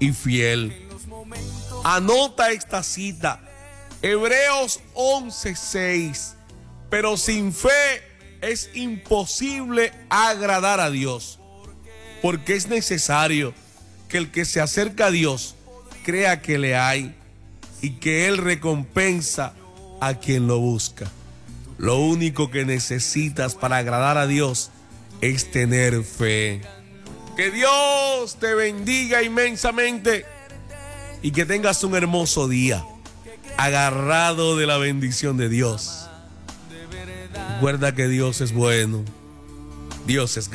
y fiel. Anota esta cita, Hebreos 11:6. Pero sin fe es imposible agradar a Dios, porque es necesario que el que se acerca a Dios crea que le hay y que Él recompensa a quien lo busca. Lo único que necesitas para agradar a Dios es tener fe. Que Dios te bendiga inmensamente y que tengas un hermoso día, agarrado de la bendición de Dios. Recuerda que Dios es bueno, Dios es grande.